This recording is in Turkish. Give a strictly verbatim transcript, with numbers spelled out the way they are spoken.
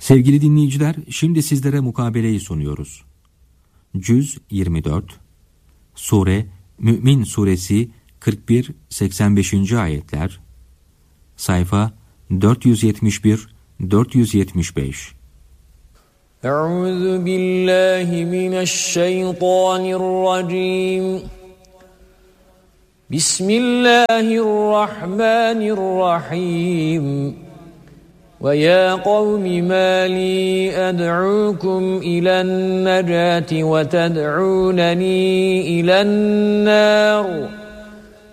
Sevgili dinleyiciler, şimdi sizlere mukabeleyi sunuyoruz. Cüz yirmi dört, Sure Mü'min Suresi kırk bir seksen beş. ayetler, sayfa dört yüz yetmiş bir dört yüz yetmiş beş. Euzu billahi mineşşeytanirracim. Bismillahirrahmanirrahim. Ve ya kavmi ma li ad'ukum ilen necati ve ted'uneni ilen nar.